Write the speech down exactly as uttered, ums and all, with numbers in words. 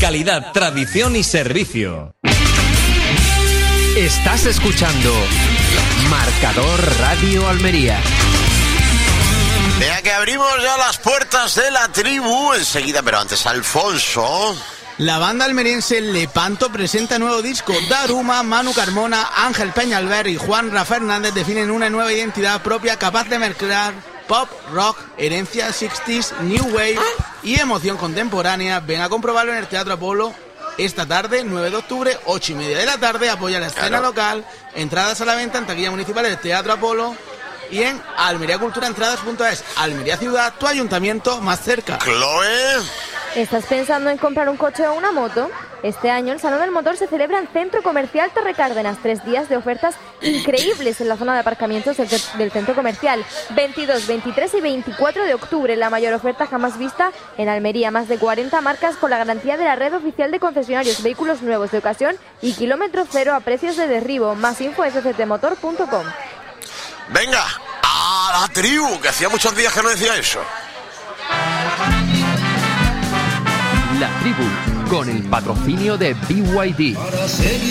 Calidad, tradición y servicio. Estás escuchando Marcador Radio Almería. Vea que abrimos ya las puertas de la tribu enseguida, pero antes Alfonso. La banda almeriense Lepanto presenta nuevo disco. Daruma, Manu Carmona, Ángel Peñalver y Juanra Fernández definen una nueva identidad propia capaz de mezclar pop, rock, herencia sesenta, new wave y emoción contemporánea. Ven a comprobarlo en el Teatro Apolo esta tarde, nueve de octubre, ocho y media de la tarde. Apoya la escena claro. local. Entradas a la venta en taquilla municipal del Teatro Apolo y en almería cultura entradas punto es. Almería Ciudad, tu ayuntamiento más cerca. Chloe. ¿Estás pensando en comprar un coche o una moto? Este año el Salón del Motor se celebra en Centro Comercial Torre Cárdenas. Tres días de ofertas increíbles en la zona de aparcamientos del, del centro comercial. veintidós, veintitrés y veinticuatro de octubre. La mayor oferta jamás vista en Almería. Más de cuarenta marcas con la garantía de la red oficial de concesionarios. Vehículos nuevos de ocasión y kilómetro cero a precios de derribo. Más info en f c t motor punto com. Venga, a la tribu, que hacía muchos días que no decía eso. La tribu, con el patrocinio de B Y D.